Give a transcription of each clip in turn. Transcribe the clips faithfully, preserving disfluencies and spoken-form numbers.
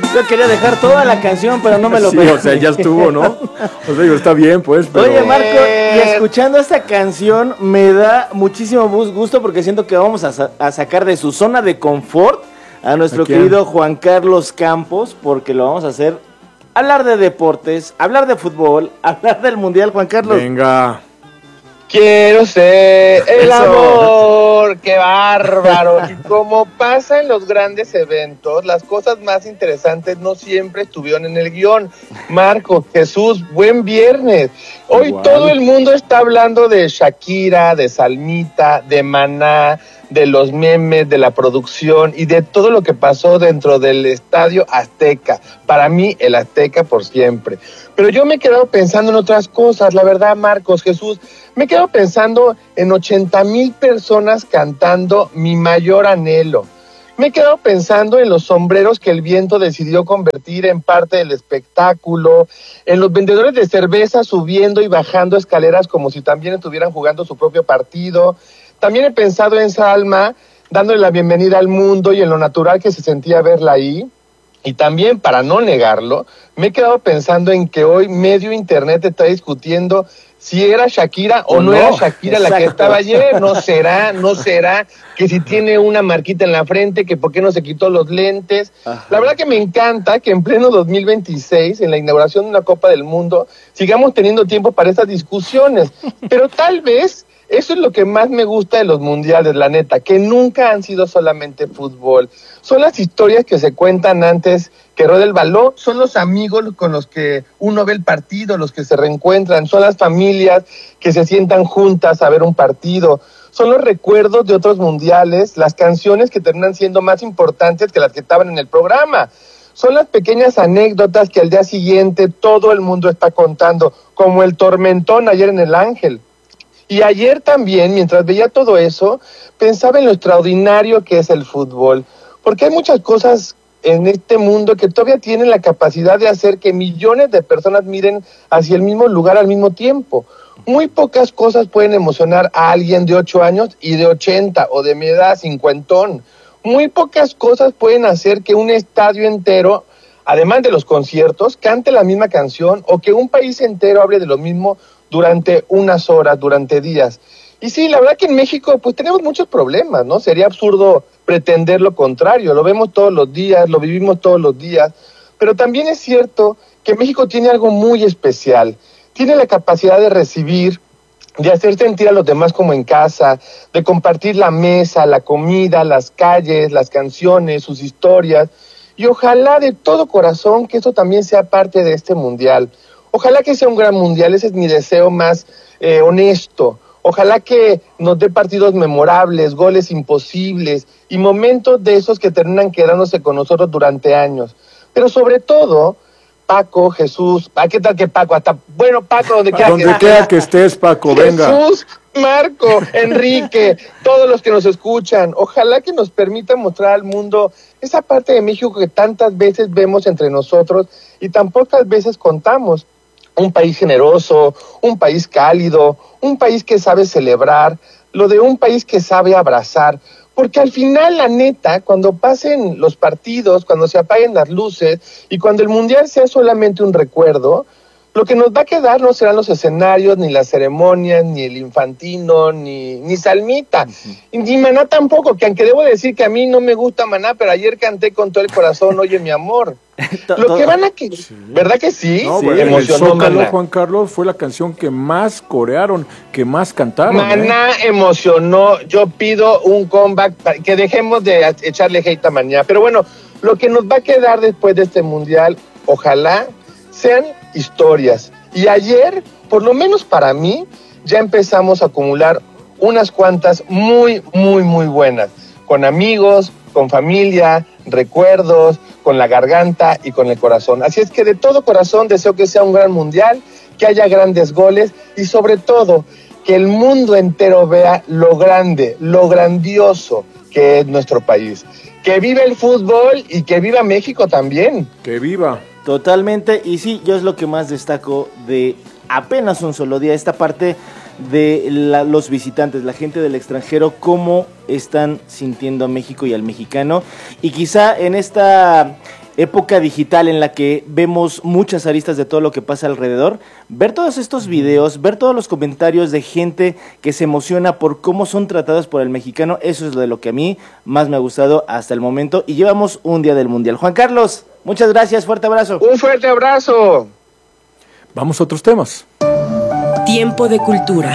Yo quería dejar toda la canción, pero no me lo Sí, pedí. o sea, ya estuvo, ¿no? O sea, digo, está bien, pues, pero... Oye, Marco, y escuchando esta canción me da muchísimo gusto porque siento que vamos a, sa- a sacar de su zona de confort a nuestro ¿A quién? querido Juan Carlos Campos, porque lo vamos a hacer hablar de deportes, hablar de fútbol, hablar del Mundial, Juan Carlos. Venga. Quiero ser el Eso. amor, qué bárbaro. Y como pasa en los grandes eventos, las cosas más interesantes no siempre estuvieron en el guión. Marco, Jesús, buen viernes. Hoy Igual. todo el mundo está hablando de Shakira, de Salmita, de Maná, de los memes, de la producción y de todo lo que pasó dentro del Estadio Azteca. Para mí, el Azteca por siempre. Pero yo me he quedado pensando en otras cosas, la verdad, Marcos, Jesús, me he quedado pensando en ochenta mil personas cantando Mi Mayor Anhelo. Me he quedado pensando en los sombreros que el viento decidió convertir en parte del espectáculo, en los vendedores de cerveza subiendo y bajando escaleras como si también estuvieran jugando su propio partido. También he pensado en Salma dándole la bienvenida al mundo y en lo natural que se sentía verla ahí. Y también, para no negarlo, me he quedado pensando en que hoy medio internet está discutiendo si era Shakira o, o no, no era Shakira Exacto. la que estaba ayer. No será, no será, que si tiene una marquita en la frente, que por qué no se quitó los lentes. Ajá. La verdad que me encanta que en pleno dos mil veintiséis, en la inauguración de una Copa del Mundo, sigamos teniendo tiempo para estas discusiones. Pero tal vez eso es lo que más me gusta de los mundiales, la neta, que nunca han sido solamente fútbol. Son las historias que se cuentan antes que ruede el balón, son los amigos con los que uno ve el partido, los que se reencuentran, son las familias que se sientan juntas a ver un partido, son los recuerdos de otros mundiales, las canciones que terminan siendo más importantes que las que estaban en el programa. Son las pequeñas anécdotas que al día siguiente todo el mundo está contando, como el tormentón ayer en el Ángel. Y ayer también, mientras veía todo eso, pensaba en lo extraordinario que es el fútbol. Porque hay muchas cosas en este mundo que todavía tienen la capacidad de hacer que millones de personas miren hacia el mismo lugar al mismo tiempo. Muy pocas cosas pueden emocionar a alguien de ocho años y de ochenta, o de mi edad, cincuentón. Muy pocas cosas pueden hacer que un estadio entero, además de los conciertos, cante la misma canción, o que un país entero hable de lo mismo durante unas horas, durante días. Y sí, la verdad que en México pues tenemos muchos problemas, ¿no? Sería absurdo pretender lo contrario, lo vemos todos los días, lo vivimos todos los días, pero también es cierto que México tiene algo muy especial, tiene la capacidad de recibir, de hacer sentir a los demás como en casa, de compartir la mesa, la comida, las calles, las canciones, sus historias, y ojalá de todo corazón que eso también sea parte de este mundial. Ojalá que sea un gran mundial, ese es mi deseo más eh, honesto. Ojalá que nos dé partidos memorables, goles imposibles y momentos de esos que terminan quedándose con nosotros durante años. Pero sobre todo, Paco, Jesús, ¿a qué tal que Paco? Hasta, bueno, Paco, donde quiera donde que, quiera que estés, Paco, venga. Jesús, Marco, Enrique, todos los que nos escuchan, ojalá que nos permita mostrar al mundo esa parte de México que tantas veces vemos entre nosotros y tan pocas veces contamos. Un país generoso, un país cálido, un país que sabe celebrar, lo de un país que sabe abrazar, porque al final, la neta, cuando pasen los partidos, cuando se apaguen las luces y cuando el mundial sea solamente un recuerdo, lo que nos va a quedar no serán los escenarios, ni las ceremonias, ni el infantino, ni, ni Salmita, uh-huh. y ni Maná tampoco, que aunque debo decir que a mí no me gusta Maná, pero ayer canté con todo el corazón, oye mi amor. Lo que van a que, sí. ¿verdad que sí? No, sí bueno, emocionó el Zócalo, Maná. Juan Carlos, fue la canción que más corearon, que más cantaron. Maná ¿eh? emocionó, yo pido un comeback, que dejemos de echarle hate a Maná, pero bueno, lo que nos va a quedar después de este mundial, ojalá sean historias. Y ayer, por lo menos para mí, ya empezamos a acumular unas cuantas muy, muy, muy buenas, con amigos, con familia, recuerdos, con la garganta y con el corazón. Así es que de todo corazón deseo que sea un gran mundial, que haya grandes goles y sobre todo que el mundo entero vea lo grande, lo grandioso que es nuestro país. Que viva el fútbol y que viva México también. Que viva. Totalmente, y sí, yo es lo que más destaco de apenas un solo día, esta parte de la, los visitantes, la gente del extranjero, cómo están sintiendo a México y al mexicano, y quizá en esta época digital en la que vemos muchas aristas de todo lo que pasa alrededor, ver todos estos videos, ver todos los comentarios de gente que se emociona por cómo son tratados por el mexicano, eso es lo de lo que a mí más me ha gustado hasta el momento, y llevamos un día del Mundial. Juan Carlos, muchas gracias, fuerte abrazo. Un fuerte abrazo. Vamos a otros temas. Tiempo de cultura.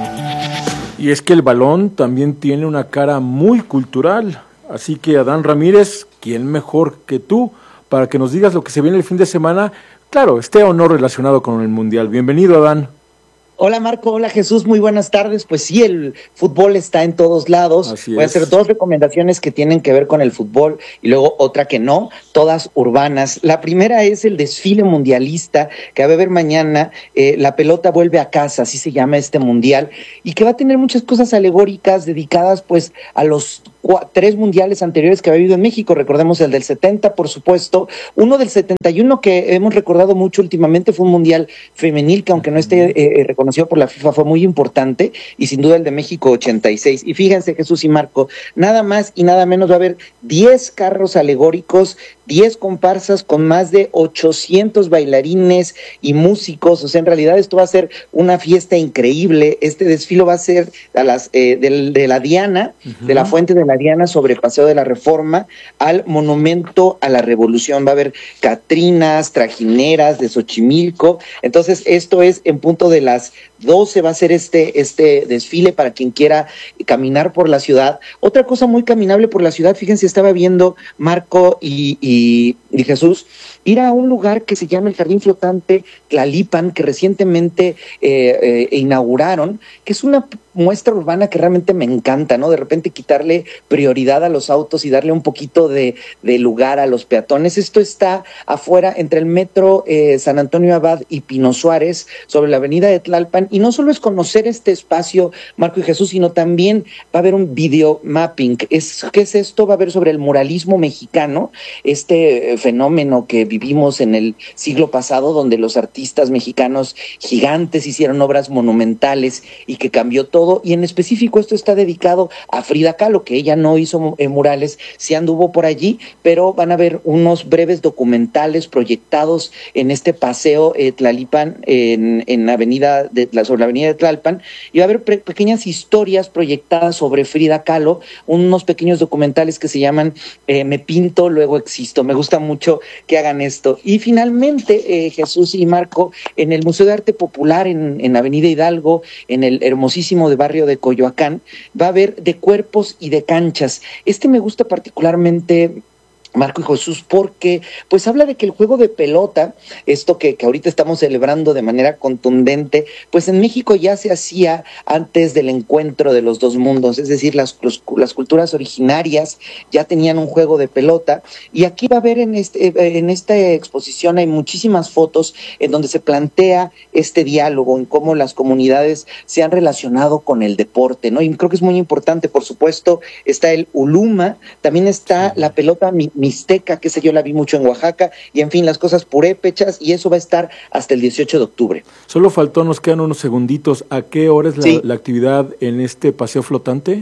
Y es que el balón también tiene una cara muy cultural, así que Adán Ramírez, ¿quién mejor que tú para que nos digas lo que se viene el fin de semana? Claro, esté o no relacionado con el Mundial. Bienvenido, Adán. Hola Marco, hola Jesús, muy buenas tardes. Pues sí, el fútbol está en todos lados. Así Voy a es. hacer dos recomendaciones que tienen que ver con el fútbol y luego otra que no, todas urbanas. La primera es el desfile mundialista que va a haber mañana. Eh, la pelota vuelve a casa, así se llama este mundial, y que va a tener muchas cosas alegóricas dedicadas pues a los tres mundiales anteriores que había habido en México. Recordemos el del setenta, por supuesto, uno del setenta y uno que hemos recordado mucho últimamente fue un mundial femenil que aunque no esté eh, reconocido por la FIFA fue muy importante, y sin duda el de México ochenta y seis. Y fíjense, Jesús y Marco, nada más y nada menos va a haber diez carros alegóricos, diez comparsas con más de ochocientos bailarines y músicos. O sea, en realidad esto va a ser una fiesta increíble. Este desfile va a ser a las eh, de, de la Diana, uh-huh. de la Fuente de la Diana sobre Paseo de la Reforma al Monumento a la Revolución. Va a haber catrinas, trajineras de Xochimilco. Entonces esto es en punto de las doce, va a ser este, este desfile para quien quiera caminar por la ciudad. Otra cosa muy caminable por la ciudad, fíjense, estaba viendo Marco y, y, y Jesús, ir a un lugar que se llama el Jardín Flotante Tlalipan, que recientemente eh, eh, inauguraron, que es una muestra urbana que realmente me encanta, ¿no? De repente quitarle prioridad a los autos y darle un poquito de, de lugar a los peatones. Esto está afuera entre el metro eh, San Antonio Abad y Pino Suárez, sobre la avenida de Tlalpan, y no solo es conocer este espacio, Marco y Jesús, sino también va a haber un video mapping. Es, ¿qué es esto? Va a haber sobre el muralismo mexicano, este eh, fenómeno que vivimos en el siglo pasado, donde los artistas mexicanos gigantes hicieron obras monumentales y que cambió todo. Y en específico esto está dedicado a Frida Kahlo, que ella no hizo eh, murales, sí anduvo por allí, pero van a ver unos breves documentales proyectados en este paseo eh, Tlalipan, en, en avenida de, la, sobre la avenida de Tlalpan, y va a haber pre- pequeñas historias proyectadas sobre Frida Kahlo, unos pequeños documentales que se llaman eh, Me Pinto, Luego Existo. Me gusta mucho que hagan esto. Y finalmente, eh, Jesús y Marco, en el Museo de Arte Popular en, en Avenida Hidalgo, en el hermosísimo de barrio de Coyoacán, va a haber de cuerpos y de canchas. Este me gusta particularmente, Marco y Jesús, porque pues habla de que el juego de pelota, esto que, que ahorita estamos celebrando de manera contundente, pues en México ya se hacía antes del encuentro de los dos mundos, es decir, las, los, las culturas originarias ya tenían un juego de pelota, y aquí va a haber en, este, en esta exposición hay muchísimas fotos en donde se plantea este diálogo, en cómo las comunidades se han relacionado con el deporte, ¿no? Y creo que es muy importante, por supuesto, está el uluma, también está la pelota mi, mixteca, que sé yo, la vi mucho en Oaxaca, y en fin, las cosas purépechas, y eso va a estar hasta el dieciocho de octubre. Solo faltó, nos quedan unos segunditos. ¿A qué hora es la, sí. la actividad en este paseo flotante?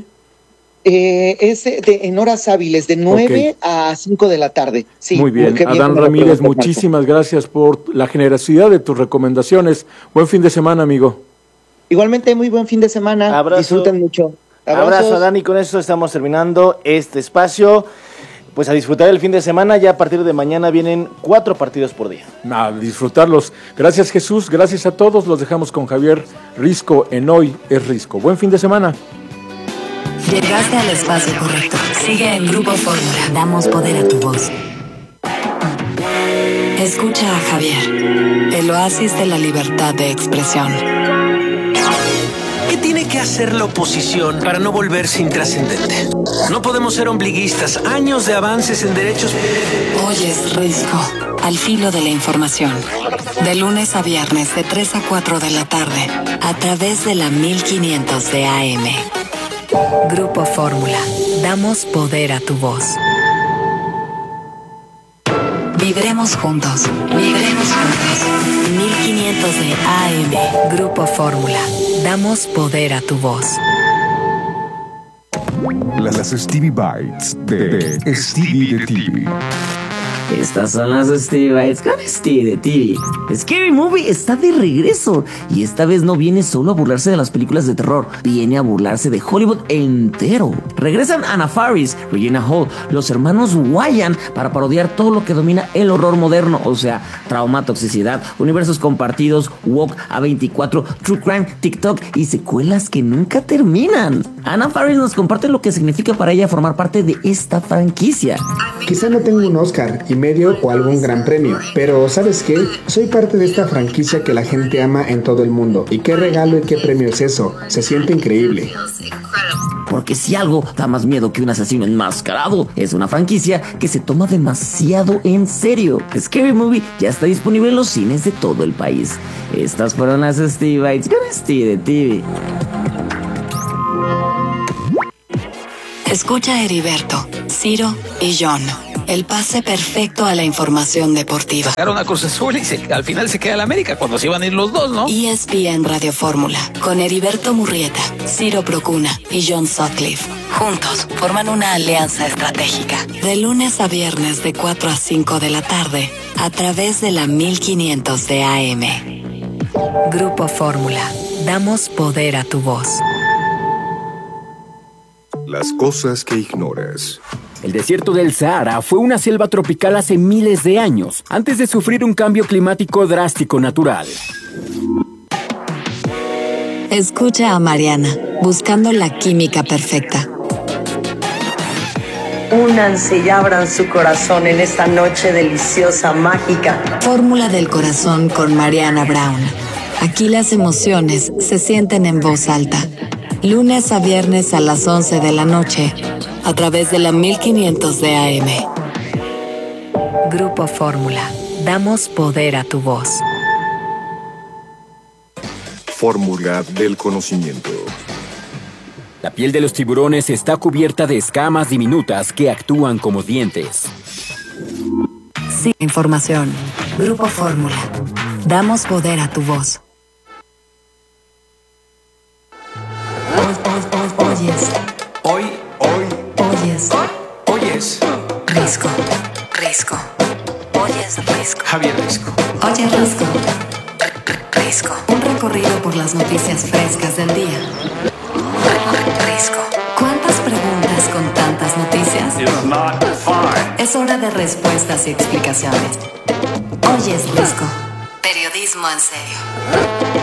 Eh, es de, en horas hábiles, de nueve okay. a cinco de la tarde. Sí, muy bien. Adán Ramírez, muchísimas gracias por la generosidad de tus recomendaciones. Buen fin de semana, amigo. Igualmente, muy buen fin de semana. Abrazo. Disfruten mucho. Abrazos. Abrazo, Adán, y con eso estamos terminando este espacio. Pues a disfrutar el fin de semana, ya a partir de mañana vienen cuatro partidos por día. A disfrutarlos. Gracias, Jesús, gracias a todos. Los dejamos con Javier Risco en Hoy es Risco. Buen fin de semana. Llegaste al espacio correcto. Sigue en Grupo Fórmula. Damos poder a tu voz. Escucha a Javier, el oasis de la libertad de expresión. ¿Qué tiene que hacer la oposición para no volverse intrascendente? No podemos ser ombliguistas. Años de avances en derechos. Hoy es Risco, al filo de la información. De lunes a viernes, de tres a cuatro de la tarde, a través de la mil quinientos de A M. Grupo Fórmula. Damos poder a tu voz. Vibremos juntos. Vibremos juntos. mil quinientos de A M. Grupo Fórmula. Damos poder a tu voz. Las Stevie Bites de Stevie de T V. Estas son las Steve con Steve de T V. Scary Movie está de regreso y esta vez no viene solo a burlarse de las películas de terror, viene a burlarse de Hollywood entero. Regresan Anna Faris, Regina Hall, los hermanos Wyan para parodiar todo lo que domina el horror moderno, o sea, trauma, toxicidad, universos compartidos, woke, A veinticuatro, true crime, TikTok y secuelas que nunca terminan. Anna Faris nos comparte lo que significa para ella formar parte de esta franquicia. Quizá no tengo un Oscar y medio o algún gran premio, pero ¿sabes qué? Soy parte de esta franquicia que la gente ama en todo el mundo. ¿Y qué regalo y qué premio es eso? Se siente increíble. Porque si algo da más miedo que un asesino enmascarado, es una franquicia que se toma demasiado en serio. Scary Movie ya está disponible en los cines de todo el país. Estas fueron las Steve Bites con Steve de T V. Escucha a Heriberto, Ciro y John. El pase perfecto a la información deportiva. Ganaron a Cruz Azul y se, al final se queda el América cuando se iban a ir los dos, ¿no? E S P N Radio Fórmula, con Heriberto Murrieta, Ciro Procuna y John Sutcliffe. Juntos forman una alianza estratégica. De lunes a viernes de cuatro a cinco de la tarde, a través de la mil quinientos de A M. Grupo Fórmula. Damos poder a tu voz. Las cosas que ignoras. El desierto del Sahara fue una selva tropical hace miles de años, antes de sufrir un cambio climático drástico natural. Escucha a Mariana, buscando la química perfecta. Únanse y abran su corazón en esta noche deliciosa, mágica. Fórmula del corazón con Mariana Brown. Aquí las emociones se sienten en voz alta. Lunes a viernes a las once de la noche, a través de la mil quinientos de A M. Grupo Fórmula. Damos poder a tu voz. Fórmula del conocimiento. La piel de los tiburones está cubierta de escamas diminutas que actúan como dientes. Sí, información. Grupo Fórmula. Damos poder a tu voz. Oyes. Hoy, hoy, Oyes. oyes. Risco. Risco. Oyes Risco. Javier Risco. Oye Risco. Risco. Un recorrido por las noticias frescas del día. Risco. ¿Cuántas preguntas con tantas noticias? Es hora de respuestas y explicaciones. Oyes Risco. Periodismo en serio.